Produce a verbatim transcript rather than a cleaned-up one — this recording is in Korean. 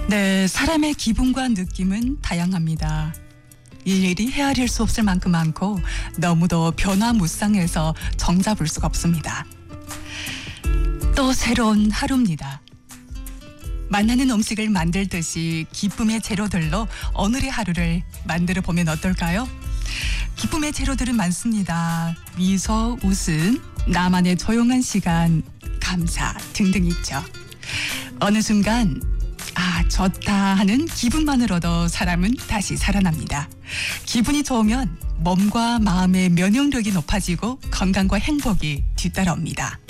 네, 사람의 기분과 느낌은 다양합니다. 일일이 헤아릴 수 없을 만큼 많고 너무도 변화무쌍해서 정잡을 수가 없습니다. 또 새로운 하루입니다. 만나는 음식을 만들듯이 기쁨의 재료들로 오늘의 하루를 만들어 보면 어떨까요? 기쁨의 재료들은 많습니다. 미소, 웃음, 나만의 조용한 시간, 감사 등등 있죠. 어느 순간 아, 좋다 하는 기분만으로도 사람은 다시 살아납니다. 기분이 좋으면 몸과 마음의 면역력이 높아지고 건강과 행복이 뒤따라옵니다.